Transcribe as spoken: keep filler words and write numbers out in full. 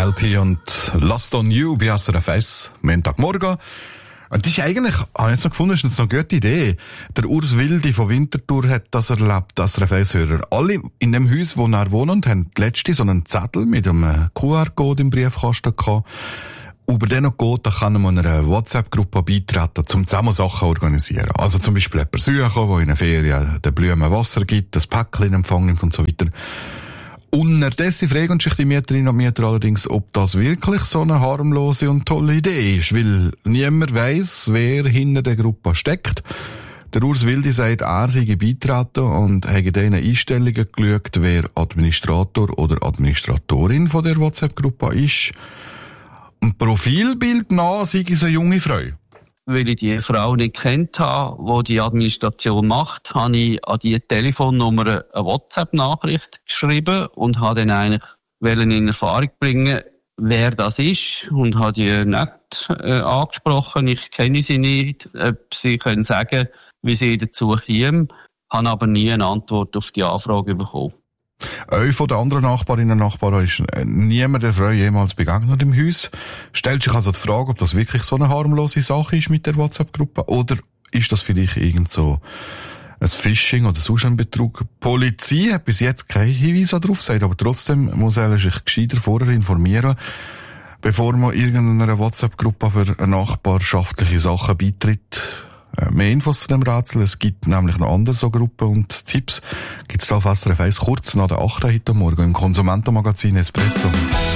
L P und Lost on You bei S R F eins, Montagmorgen. Und das ist eigentlich, habe ich jetzt noch gefunden, ist eine gute Idee. Der Urs Wilde von Winterthur hat das erlebt, S R F eins-Hörer. Alle in dem Haus, wo er wohnt, haben letzte so einen Zettel mit einem Q R-Code im Briefkasten gehabt. Über den noch geht, da kann man einer WhatsApp-Gruppe beitreten, um zusammen Sachen organisieren. Also zum Beispiel jemanden suchen, der in einer Ferien den Blumen Wasser gibt, das Päckchen in Empfang nimmt und so weiter. Unterdessen fragen sich die Mieterinnen und Mieter allerdings, ob das wirklich so eine harmlose und tolle Idee ist, weil niemand weiss, wer hinter der Gruppe steckt. Der Urs Wilde sagt, er sei beitreten und habe in diesen Einstellungen geschaut, wer Administrator oder Administratorin von der WhatsApp-Gruppe ist. Ein Profilbild nach sei es eine junge Frau. Weil ich die Frau nicht kennt habe, die die Administration macht, habe ich an die Telefonnummer eine WhatsApp-Nachricht geschrieben und habe dann eigentlich in Erfahrung bringen, wer das ist, und habe die nicht äh, angesprochen. Ich kenne sie nicht, ob sie können sagen, wie sie dazu kämen, habe aber nie eine Antwort auf die Anfrage bekommen. Euch von den anderen Nachbarinnen und Nachbarn ist niemand der Frau jemals begegnet im Haus. Stellt sich also die Frage, ob das wirklich so eine harmlose Sache ist mit der WhatsApp-Gruppe, oder ist das vielleicht irgend so ein Phishing oder sonst ein Betrug? Die Polizei hat bis jetzt keinen Hinweis darauf gesagt, aber trotzdem muss er sich gescheiter vorher informieren, bevor man irgendeiner WhatsApp-Gruppe für nachbarschaftliche Sachen beitritt. Mehr Infos zu dem Rätsel. Es gibt nämlich noch andere so Gruppen und Tipps. Gibt's da auf S R F eins kurz nach der acht heute Morgen im Konsumentenmagazin Espresso.